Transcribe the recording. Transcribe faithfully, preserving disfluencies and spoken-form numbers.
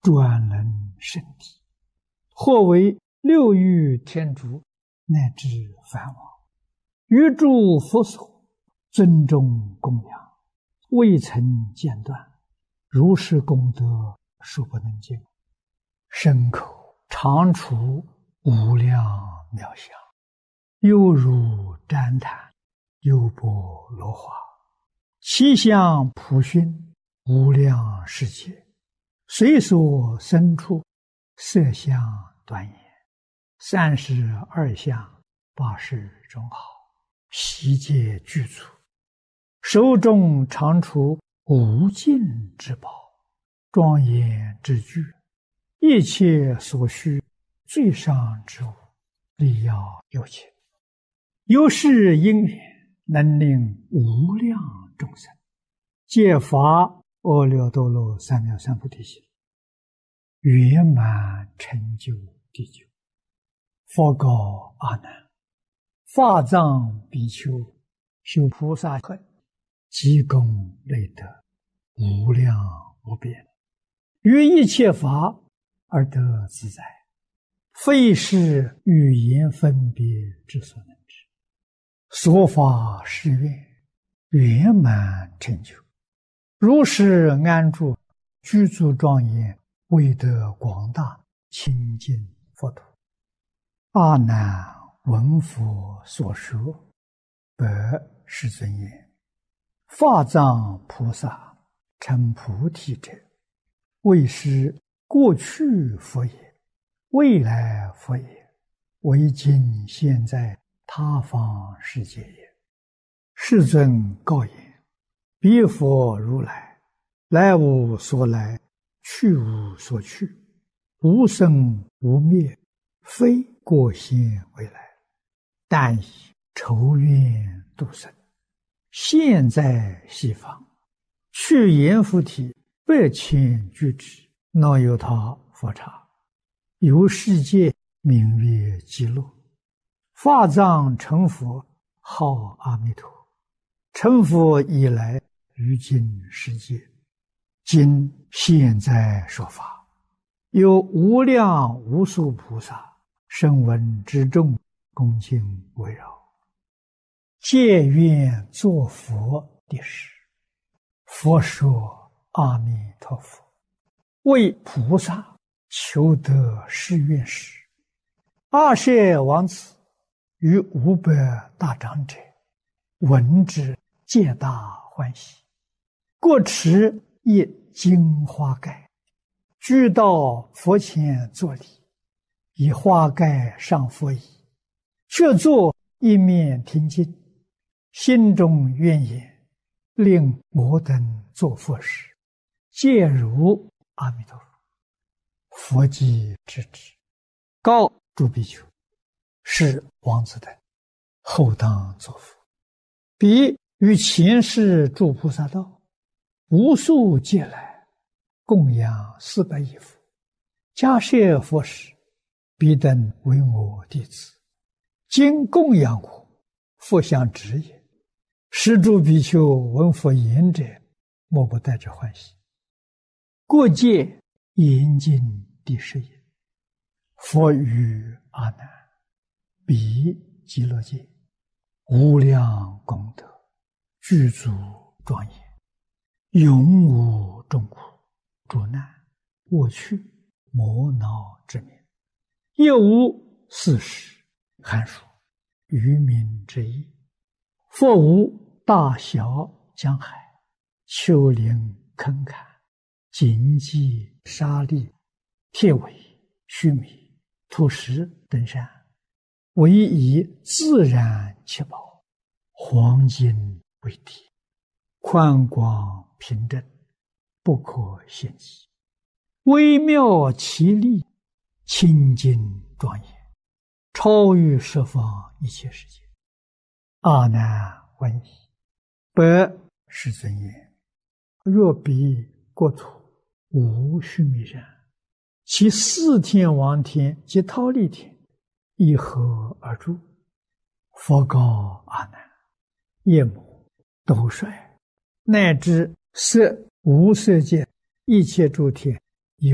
专能圣体，或为六欲天竺乃至梵王，于诸佛所尊重供养，未曾间断，如是功德数不能尽，身口常处无量妙相，犹如旃檀，优波罗花，其相普熏无量世界，随所生处，色相端严，三十二相，八十种好，悉皆具足，手中常处无尽之宝，庄严之具，一切所需最上之物，力要有情，由是因缘，能令无量众生皆发阿耨多罗三藐三菩提心，圆满成就地久。佛告阿难：法藏比丘修菩萨恨，积功累德，无量无边，于一切法而得自在，非是语言分别之所能知。所发誓愿，圆满成就，如是安住，具足庄严，为得广大清净佛土。阿难闻佛所说，白世尊言：法藏菩萨成菩提者，为是过去佛也，未来佛也，为今现在他方世界也。世尊告言：彼佛如来，来无所来，去无所去，无生无灭，非过现未来，但以仇怨度生，现在西方，去阎浮提百千俱胝，若有他佛刹，由世界名曰极乐。法藏成佛，号阿弥陀，成佛以来，于今世界，今现在说法，有无量无数菩萨声闻之众，恭敬围绕，皆愿作佛的事。佛说：阿弥陀佛，为菩萨求得誓愿时，阿舍王子与五百大长者闻之，皆大欢喜，各持一金花盖，俱到佛前作礼，以花盖上佛椅，却坐一面听经，心中愿言：令我等作佛时，皆如阿弥陀佛。佛即知之，告诸比丘：是王子等后当作佛。彼于前世诸菩萨道，无数劫来，供养四百亿佛，迦叶佛时，彼等为我弟子，今供养我，佛相指也。是诸比丘闻佛言者，莫不带着欢喜。过界严禁第十也。佛语阿难：彼极乐界无量功德，具足庄严，永无众苦、诸难、过去、磨恼之名，亦无四时、寒暑、愚民之意。佛无大小江海、丘陵坑坎、荆棘沙砾、铁苇须弥、土石等山，唯以自然七宝，黄金为体，宽广平正，不可限计，微妙奇丽，清净庄严，超于十方一切世界。阿难闻已，白世尊言：若彼国土无须弥山，其四天王天及忉利天以何而住？佛告阿难：夜幕、斗率，乃至色无色界一切诸天，